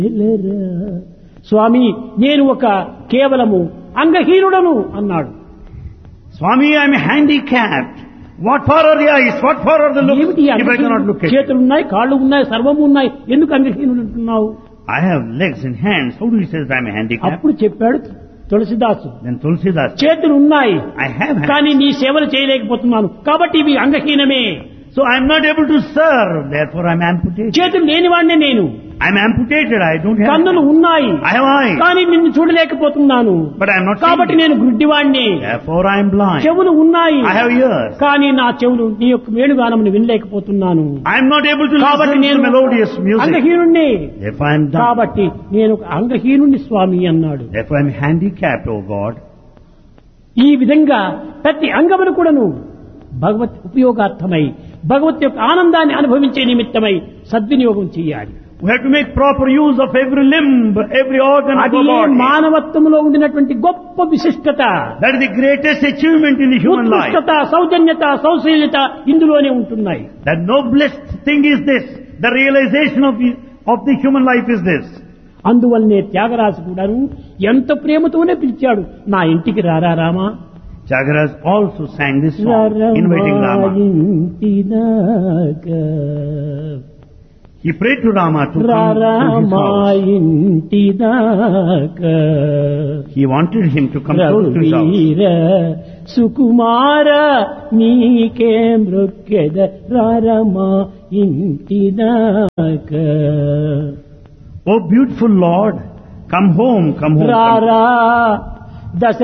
స్వామి నేను ఒక కేవలము అంగహీనుడను అన్నాడు. Swami, I am handicapped. What for are the eyes? What for are the looks? ఏమిటి If I cannot look at you. చేతులు ఉన్నాయి, కాళ్ళు ఉన్నాయి, సర్వము ఉన్నాయి, ఎందుకు అంగహీనుడు అంటున్నావు? I have legs and hands. How do you say that I am handicapped? అప్పుడు చెప్పాడు తులసిదాసు, Then Tulsidas, చేతులు ఉన్నాయి I have hands. కానీ నీ సేవలు చేయలేకపోతున్నాను కాబట్టి ఇవి అంగహీనమే. So I am not able to serve. Therefore I am amputated. చేతులు లేనివాడినే నేను, I am amputated. I don't have కన్నులు hands. ఉన్నాయి I have eyes. కానీ నిన్ను చూడలేకపోతున్నాను But I am not కాబట్టి seeing. నేను గుడ్డివాణ్ణి. Therefore I am blind. చెవులు ఉన్నాయి I have ears. కానీ నా చెవులు నీ యొక్క వేణుగానమును వినలేకపోతున్నాను I am not able to కాబట్టి listen to నేను melodious music. అంగహీనుణ్ణి. Therefore I am dumb. కాబట్టి నేను అంగహీనుణ్ణి స్వామి అన్నాడు. Therefore I am handicapped, O God. ఈ విధంగా ప్రతి అంగమును కూడాను భగవత్ ఉపయోగార్థమై భగవత్ యొక్క ఆనందాన్ని అనుభవించే నిమిత్తమై సద్వినియోగం చేయాలి. We have to make proper use of every limb, every organ of అది our body. మానవత్వంలో ఉండినటువంటి గొప్ప విశిష్టత, That is the greatest achievement in the human life. ఉత్కృష్టత, సౌజన్యత, సౌశీల్యత ఇందులోనే ఉంటున్నాయి. The noblest thing is this. The realization of the human life is this. అందువల్లనే త్యాగరాజు కూడాను ఎంత ప్రేమతోనే పిలిచాడు, నా ఇంటికి రారా Rama. Tyagaraja also sang this song, inviting Rama. He prayed to Rama to come to his house. He wanted him to come close to his house. సుకుమార నీకే మృక్కెద రారమా ఇంటిదాక. Oh beautiful Lord, come home, come home. రారా దశ